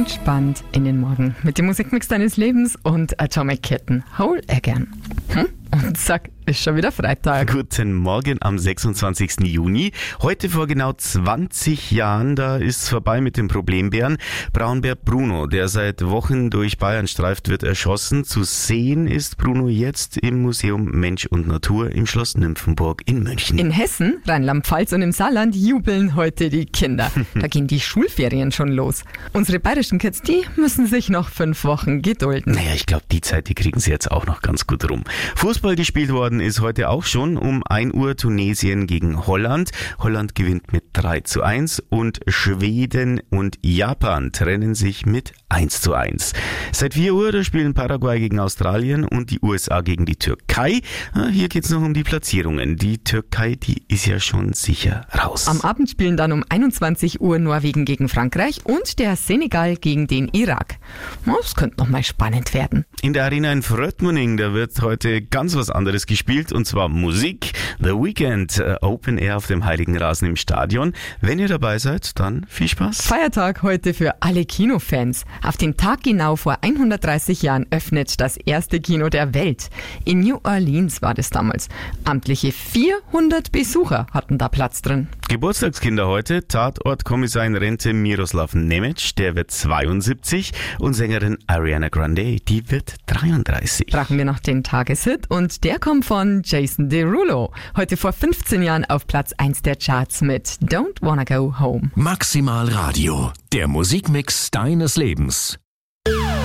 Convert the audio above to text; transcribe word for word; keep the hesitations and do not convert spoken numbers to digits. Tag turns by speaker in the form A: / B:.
A: entspannt in den Morgen mit dem Musikmix deines Lebens und Atomic Kitten. Whole Again. Hm? Und zack, ist schon wieder Freitag.
B: Guten Morgen am sechsundzwanzigsten Juni. Heute vor genau zwanzig Jahren, da ist es vorbei mit dem Problembären. Braunbär Bruno, der seit Wochen durch Bayern streift, wird erschossen. Zu sehen ist Bruno jetzt im Museum Mensch und Natur im Schloss Nymphenburg in München.
A: In Hessen, Rheinland-Pfalz und im Saarland jubeln heute die Kinder. Da gehen die Schulferien schon los. Unsere bayerischen Kids, die müssen sich noch fünf Wochen gedulden.
B: Naja, ich glaube, die Zeit, die kriegen sie jetzt auch noch ganz gut rum. Fußball gespielt worden ist heute auch schon um ein Uhr Tunesien gegen Holland. Holland gewinnt mit drei zu eins und Schweden und Japan trennen sich mit eins zu eins. Seit vier Uhr da spielen Paraguay gegen Australien und die U S A gegen die Türkei. Hier geht's noch um die Platzierungen. Die Türkei, die ist ja schon sicher raus.
A: Am Abend spielen dann um einundzwanzig Uhr Norwegen gegen Frankreich und der Senegal gegen den Irak. Das könnte noch mal spannend werden.
B: In der Arena in Fröttmoning, da wird heute ganz was anderes gespielt, und zwar Musik. The Weekend, äh, Open Air auf dem Heiligen Rasen im Stadion. Wenn ihr dabei seid, dann viel Spaß.
A: Feiertag heute für alle Kinofans. Auf den Tag genau vor hundertdreißig Jahren öffnet das erste Kino der Welt. In New Orleans war das damals. Amtliche vierhundert Besucher hatten da Platz drin.
B: Geburtstagskinder heute, Tatortkommissar in Rente Miroslav Nemec, der wird zweiundsiebzig, und Sängerin Ariana Grande, die wird dreiunddreißig.
A: Brauchen wir noch den Tageshit, und der kommt von Jason Derulo. Heute vor fünfzehn Jahren auf Platz eins der Charts mit Don't Wanna Go Home.
C: Maximal Radio, der Musikmix deines Lebens.